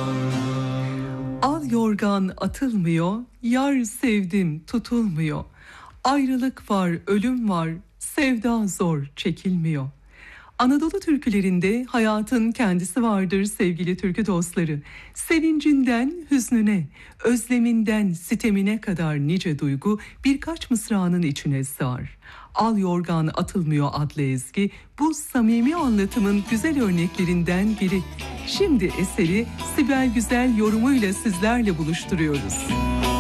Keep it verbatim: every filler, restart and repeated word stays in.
Al yorgan atılmıyor, yar sevdim tutulmuyor. Ayrılık var, ölüm var, sevda zor çekilmiyor. Anadolu türkülerinde hayatın kendisi vardır sevgili türkü dostları. Sevincinden hüznüne, özleminden sitemine kadar nice duygu birkaç mısranın içine sığar. Al yorgan atılmıyor adlı ezgi bu samimi anlatımın güzel örneklerinden biri. Şimdi eseri Sibel Güzel yorumuyla sizlerle buluşturuyoruz.